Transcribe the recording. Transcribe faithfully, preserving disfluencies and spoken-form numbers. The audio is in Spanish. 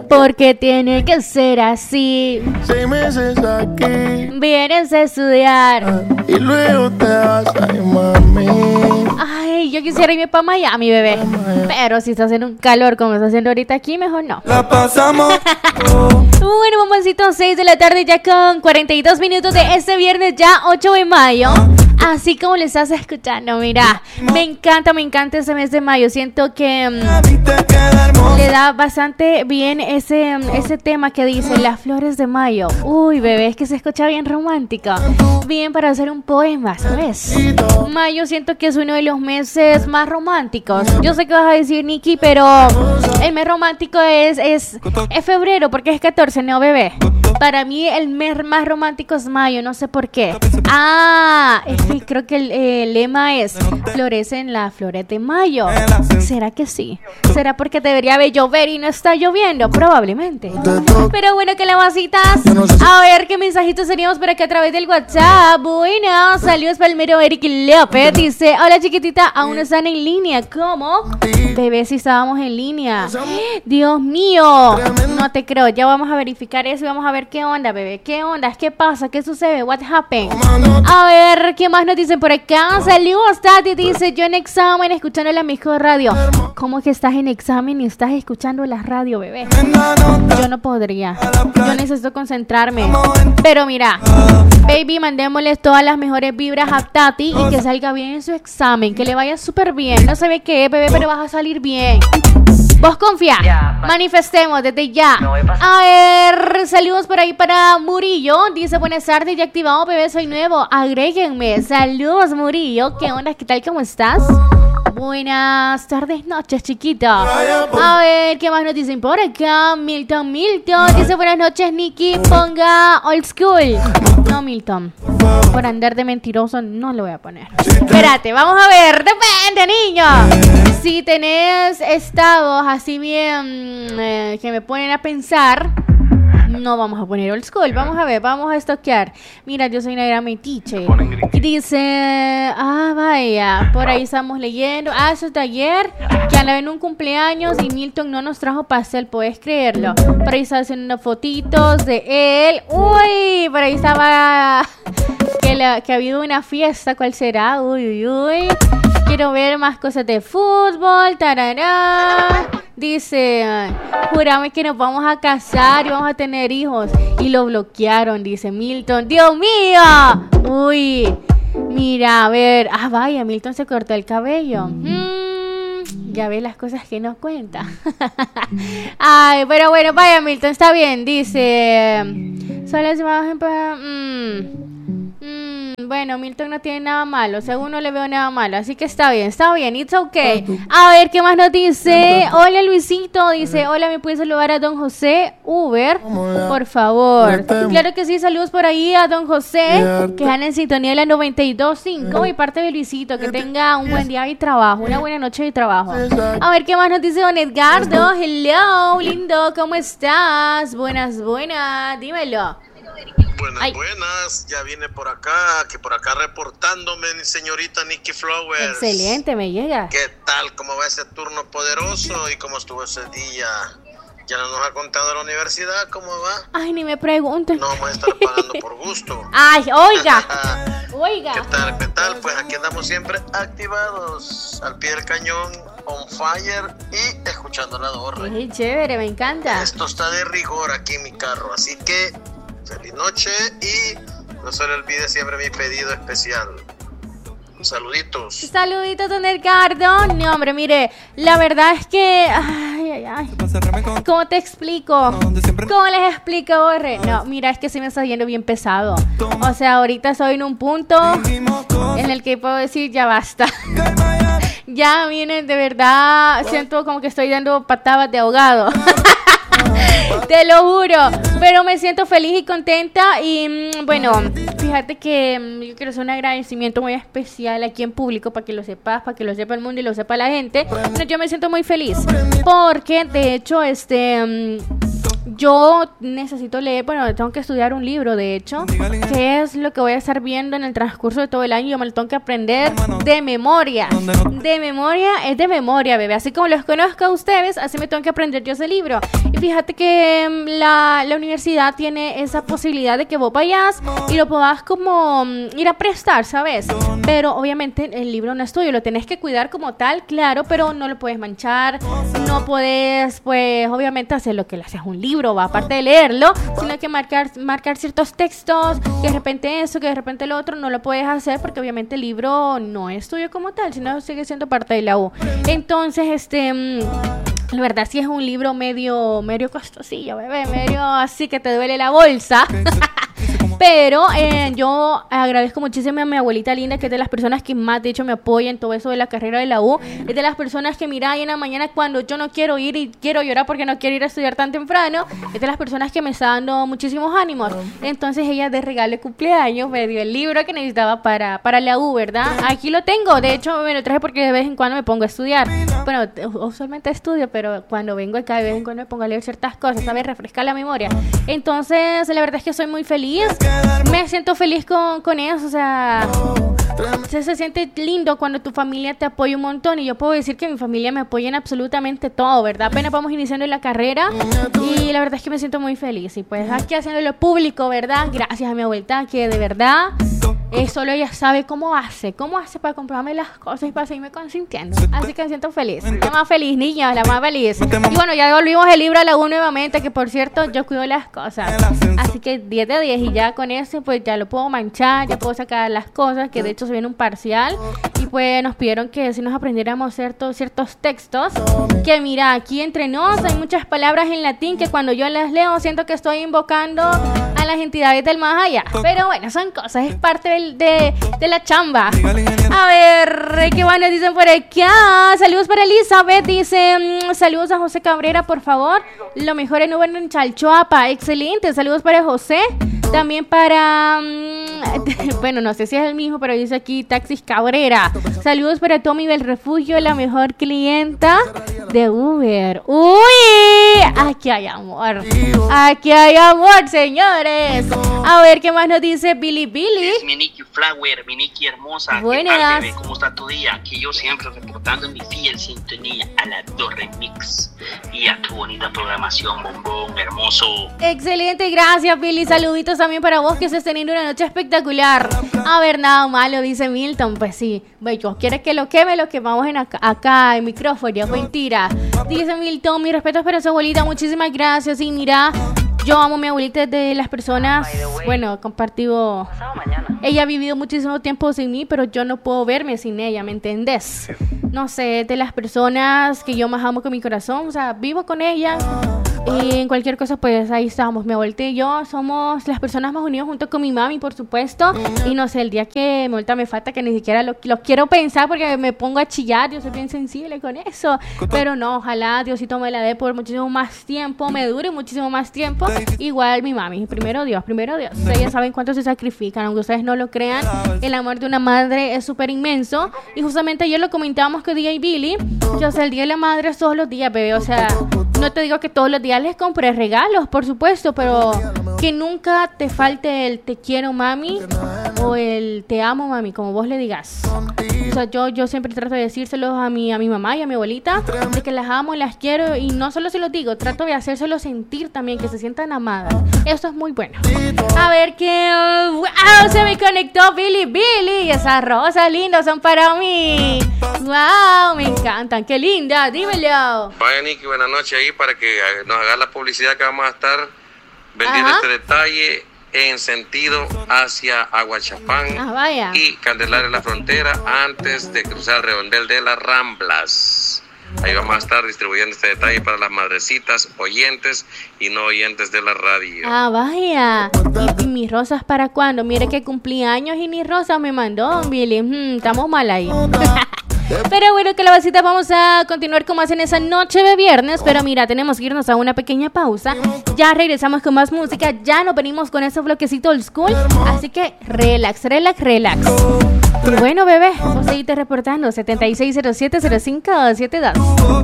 porque tiene que ser así. Seis meses aquí. Vienes a estudiar. Y luego te vas a ir, mami. Ay, yo quisiera irme para Miami, bebé. Pero si está haciendo un calor como está haciendo ahorita aquí, mejor no. La pasamos. Bueno, mamoncito, seis de la tarde ya con cuarenta y dos minutos de este viernes, ya ocho de mayo. Así como le estás escuchando, mira, me encanta, me encanta ese mes de mayo. Siento que um, le da bastante bien ese, um, ese tema que dice las flores de mayo. Uy, bebé, es que se escucha bien romántico. Bien para hacer un poema, ¿sabes? Mayo siento que es uno de los meses más románticos. Yo sé que vas a decir, Nikki, pero el mes romántico es, es, es febrero, porque es catorce, no, bebé. Para mí el mes más romántico es mayo, no sé por qué. Ah, es que creo que el, el lema es florecen las flores de mayo. ¿Será que sí? ¿Será porque debería haber llover y no está lloviendo? Probablemente. Pero bueno, que la vasitas. A ver qué mensajitos teníamos por acá a través del WhatsApp. Bueno, saludos para el mero Eric López. Dice, hola chiquitita, aún no están en línea. ¿Cómo? Bebé, si estábamos en línea. Dios mío, no te creo. Ya vamos a verificar eso y vamos a ver qué onda, bebé. ¿Qué onda? ¿Qué pasa? ¿Qué sucede? What happened? A ver, ¿qué más nos dicen por acá? Saludos, Tati. Dice, yo en examen escuchando la mejor radio. ¿Cómo que estás en examen y estás escuchando la radio, bebé? Yo no podría. Yo necesito concentrarme. Pero mira, baby, mandémosles todas las mejores vibras a Tati y que salga bien en su examen. Que le vaya súper bien. No sabe qué es, bebé, pero vas a salir bien. Vos confía, manifestemos desde ya. A ver, saludos por ahí para Murillo. Dice, buenas tardes, ya activado, bebé, soy nuevo. Agréguenme. Saludos, Murillo. ¿Qué onda? ¿Qué tal? ¿Cómo estás? Buenas tardes, noches, chiquita. A ver, ¿qué más nos dicen por acá? Milton, Milton. Dice, buenas noches, Nikki. Ponga old school. No, Milton. Por andar de mentiroso no lo voy a poner. Espérate, vamos a ver. Depende, niño. Si tenés estados así bien eh, que me ponen a pensar, no vamos a poner old school. Vamos a ver, vamos a estoquear. Mira, yo soy una gran metiche. Y dice, ah, vaya, por ahí estamos leyendo. Ah, eso es de ayer, que andaba en un cumpleaños y Milton no nos trajo pastel, ¿puedes creerlo? Por ahí estaba haciendo fotitos de él. Uy, por ahí estaba que, la, que ha habido una fiesta. ¿Cuál será? Uy, uy, uy. Quiero ver más cosas de fútbol. Tarará. Dice, jurame que nos vamos a casar y vamos a tener hijos. Y lo bloquearon, dice Milton. ¡Dios mío! Uy, mira, a ver. Ah, vaya, Milton se cortó el cabello. Mm, ya ves las cosas que nos cuenta. Ay, pero bueno, vaya, Milton, está bien. Dice, solo se va a para... Mm. Mm, bueno, Milton no tiene nada malo, según no le veo nada malo, así que está bien, está bien, it's okay. A ver, ¿qué más nos dice? Hola, Luisito, dice, hola, ¿me puedes saludar a don José Uber? Por favor. Claro que sí, saludos por ahí a don José, que anda en sintonía de la noventa y dos punto cinco y parte de Luisito, que tenga un buen día de trabajo, una buena noche de trabajo. A ver, ¿qué más nos dice don Edgardo? Hello, lindo, ¿cómo estás? Buenas, buenas, dímelo. Buenas, Ay. buenas, ya vine por acá, que por acá reportándome, mi señorita Nikki Flowers. Excelente, me llega. ¿Qué tal? ¿Cómo va ese turno poderoso? ¿Y cómo estuvo ese día? ¿Ya no nos ha contado la universidad? ¿Cómo va? Ay, ni me pregunten. No vamos a estar pagando por gusto. Ay, oiga, oiga. ¿Qué tal? ¿Qué tal? Pues aquí andamos siempre activados, al pie del cañón, on fire y escuchando la torre. Qué chévere, me encanta. Esto está de rigor aquí en mi carro, así que... feliz noche y no se le olvide siempre mi pedido especial. Saluditos. Saluditos, don Edgardo. No, hombre, mire, la verdad es que... Ay, ay, ay. ¿Cómo te explico? ¿Cómo les explico, Borre? No, mira, es que se me está yendo bien pesado. O sea, ahorita estoy en un punto en el que puedo decir ya basta. Ya, miren, de verdad, siento como que estoy dando patadas de ahogado. Te lo juro, pero me siento feliz y contenta y bueno, fíjate que yo quiero hacer un agradecimiento muy especial aquí en público para que lo sepas, para que lo sepa el mundo y lo sepa la gente. Pero yo me siento muy feliz porque de hecho este yo necesito leer, bueno, tengo que estudiar un libro, de hecho, que es lo que voy a estar viendo en el transcurso de todo el año. Yo me lo tengo que aprender de memoria. De memoria, es de memoria, bebé. Así como los conozco a ustedes, así me tengo que aprender yo ese libro. Y fíjate que um, la, la universidad tiene esa posibilidad de que vos vayas y lo puedas como um, ir a prestar, ¿sabes? Pero obviamente el libro no es tuyo, lo tenés que cuidar como tal, claro, pero no lo puedes manchar, no puedes, pues, obviamente hacer lo que le haces a un libro, va, aparte de leerlo, sino que marcar, marcar ciertos textos, que de repente eso, que de repente lo otro, no lo puedes hacer porque obviamente el libro no es tuyo como tal, sino sigue siendo parte de la U. Entonces, este... la verdad sí es un libro medio, medio costosillo, bebé, medio así que te duele la bolsa. Pero eh, yo agradezco muchísimo a mi abuelita linda, que es de las personas que más, de hecho, me apoya en todo eso de la carrera de la U. Es de las personas que, mira, ahí en la mañana cuando yo no quiero ir y quiero llorar porque no quiero ir a estudiar tan temprano, es de las personas que me está dando muchísimos ánimos. Entonces ella, de regalo de cumpleaños, me dio el libro que necesitaba para, para la U, ¿verdad? Aquí lo tengo, de hecho me lo traje porque de vez en cuando me pongo a estudiar. Bueno, usualmente estudio, pero cuando vengo acá de vez en cuando me pongo a leer ciertas cosas, ¿sabes? Refrescar la memoria. Entonces, la verdad es que soy muy feliz. Me siento feliz con, con eso, o sea, se, se siente lindo cuando tu familia te apoya un montón. Y yo puedo decir que mi familia me apoya en absolutamente todo, ¿verdad? Apenas vamos iniciando la carrera y la verdad es que me siento muy feliz. Y pues aquí haciéndolo público, ¿verdad? Gracias a mi abuelita, que de verdad eh, solo ella sabe cómo hace, cómo hace para comprarme las cosas y para seguirme consintiendo. Así que me siento feliz, la más feliz, niña, la más feliz. Y bueno, ya devolvimos el libro a la U nuevamente, que por cierto, yo cuido las cosas. Así que diez de diez, y ya con eso pues ya lo puedo manchar, ya puedo sacar las cosas, que de hecho se viene un parcial. Y pues nos pidieron que si nos aprendiéramos ciertos, ciertos textos, que mira, aquí entre nos hay muchas palabras en latín que cuando yo las leo siento que estoy invocando a las entidades del más allá. Pero bueno, son cosas, es parte del, de, de la chamba. A ver, ¿qué van a dicen por acá? Saludos para Elizabeth, dice, saludos a José Cabrera, por favor. Lo mejor en Uber en Chalchuapa, excelente. Saludos para José. También para, um, bueno, no sé si es el mismo, pero dice aquí Taxis Cabrera. Saludos para Tommy del Refugio, la mejor clienta de Uber. ¡Uy! Aquí hay amor. Aquí hay amor, señores. A ver, ¿qué más nos dice Billy Billy? Es mi Nikki Flower, mi Nikki hermosa. Buenas. ¿Qué tal, bebé? ¿Cómo está tu día? Aquí yo siempre reportando mi fiel sintonía a la Torre Mix y a tu bonita programación, bombón, hermoso. Excelente, gracias, Billy. Saluditos también para vos, que estés teniendo una noche espectacular. A ver, nada malo, dice Milton. Pues sí, yo quiero que lo queme, lo quemamos en acá, acá en micrófono, mentira. Dice Milton, mis respetos para su abuelita, muchísimas gracias. Y mira, yo amo a mi abuelita, de las personas, bueno, compartido. Ella ha vivido muchísimo tiempo sin mí, pero yo no puedo verme sin ella, ¿me entendés? No sé, de las personas que yo más amo con mi corazón, o sea, vivo con ella. Y en cualquier cosa, pues ahí estamos. Mi abuelita y yo somos las personas más unidas, junto con mi mami, por supuesto. Y no sé, el día que mi abuelita me falta, que ni siquiera lo, lo quiero pensar porque me pongo a chillar. Yo soy bien sensible con eso. Pero no, ojalá Diosito me la dé por muchísimo más tiempo, me dure muchísimo más tiempo. Igual mi mami, primero Dios, primero Dios. Ustedes saben cuánto se sacrifican, aunque ustedes no lo crean. El amor de una madre es súper inmenso. Y justamente ayer lo comentábamos con D J Billy. Yo sé, el Día de la Madre es todos los días, bebé. O sea, no te digo que todos los días les compré regalos, por supuesto, pero que nunca te falte el te quiero, mami, o el te amo, mami, como vos le digas. O sea, yo, yo siempre trato de decírselos a mi, a mi mamá y a mi abuelita, de que las amo y las quiero, y no solo se los digo, trato de hacérselo sentir también, que se sientan amadas. Eso es muy bueno. A ver qué... ¡Wow! Se me conectó Billy Billy. Esas rosas lindas son para mí. ¡Wow! Me encantan. ¡Qué linda! Dímelo. Vaya, Nikki, buenas noches ahí para que nos haga la publicidad que vamos a estar vendiendo. Ajá. Este detalle en sentido hacia Aguachapán. Ah, vaya. Y Candelaria La Frontera, antes de cruzar el redondel de las Ramblas. Ahí vamos a estar distribuyendo este detalle para las madrecitas oyentes y no oyentes de la radio. Ah, vaya. ¿Y, y mis rosas para cuándo? Mire que cumplí años y ni rosas me mandó, Billy. Hmm, estamos mal ahí. Pero bueno, calabacita, vamos a continuar con más en esa noche de viernes. Pero mira, tenemos que irnos a una pequeña pausa. Ya regresamos con más música. Ya nos venimos con ese bloquecito old school. Así que relax, relax, relax. Y bueno, bebé, vos seguiste reportando setenta y seis cero siete cero cinco siete dos.